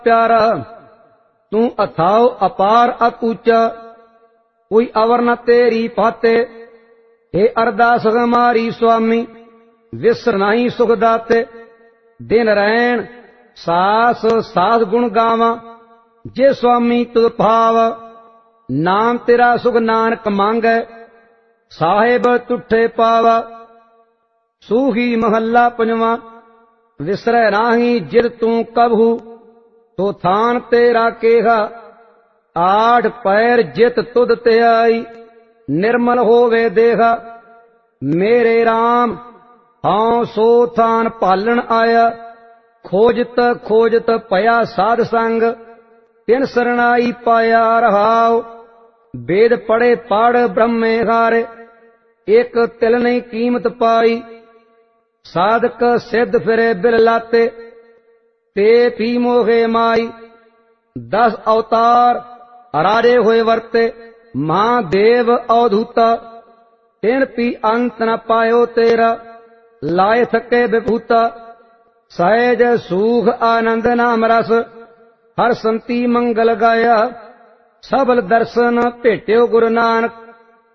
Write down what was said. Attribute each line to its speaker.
Speaker 1: प्यारा तू अथाओ अपार अतूचा कोई अवर न तेरी पाते। हे अरदास हमारी स्वामी विसर नहीं सुख दाते। दिन रैन सास साध गुण गावा जे स्वामी तुद भाव। नाम तेरा सुख नानक मांगै साहेब तुठे पावा। सूही महला पंजवा विसरै नाही जिद तू कबहू तो थान तेरा केहा। आठ पैर जित तुद ते आई निर्मल होवे देहा। मेरे राम हाँ सो थान पालन आया। खोजत खोजत पया साध संग तिन सरणाई पाया रहाओ। वेद पढ़े पढ़ ब्रह्मे हारे एक तिल नहीं कीमत पाई। साधक सिद्ध फिरे बिल लाते ते पी मोहे माई। 10 अवतार राजे हुए वर्ते महादेव अवधूता। तिन पी अंत न पायो तेरा लाए थके विभूता। सहज सूख आनंद नाम रस हर संति मंगल गाया। सबल दर्शन भेट्यो गुरु नानक